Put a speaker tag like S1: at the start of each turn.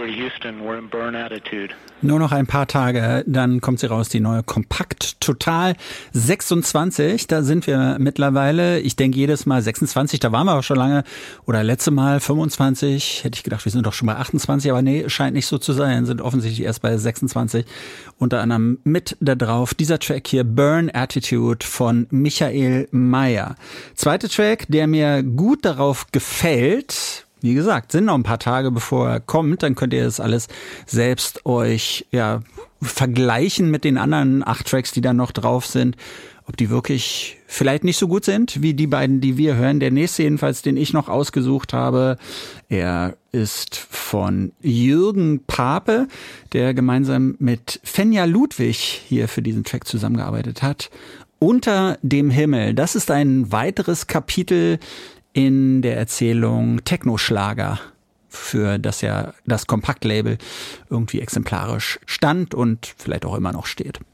S1: go to Houston. We're in Burn Attitude.
S2: Nur noch ein paar Tage, dann kommt sie raus, die neue Kompakt Total 26. Da sind wir mittlerweile, ich denke jedes Mal 26, da waren wir auch schon lange. Oder letzte Mal 25, hätte ich gedacht, wir sind doch schon bei 28, aber nee, scheint nicht so zu sein, sind offensichtlich erst bei 26. Unter anderem mit da drauf dieser Track hier, Burn Attitude von Michael Mayer. Zweiter Track, der mir gut darauf gefällt. Wie gesagt, sind noch ein paar Tage bevor er kommt, dann könnt ihr das alles selbst euch vergleichen mit den anderen 8 Tracks, die da noch drauf sind. Ob die wirklich vielleicht nicht so gut sind wie die beiden, die wir hören. Der nächste jedenfalls, den ich noch ausgesucht habe, er ist von Jürgen Pape, der gemeinsam mit Fenja Ludwig hier für diesen Track zusammengearbeitet hat. Unter dem Himmel, das ist ein weiteres Kapitel in der Erzählung Techno-Schlager, für das ja das Kompaktlabel irgendwie exemplarisch stand und vielleicht auch immer noch steht.